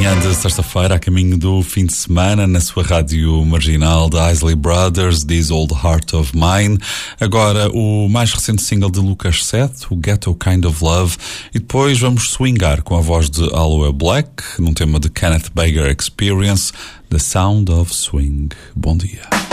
manhã de sexta-feira, a caminho do fim de semana, na sua rádio marginal da Isley Brothers, This Old Heart of Mine. Agora, o mais recente single de Lucas Sete, o Ghetto Kind of Love. E depois vamos swingar com a voz de Aloe Black, num tema de Kenneth Baker Experience, The Sound of Swing. Bom dia.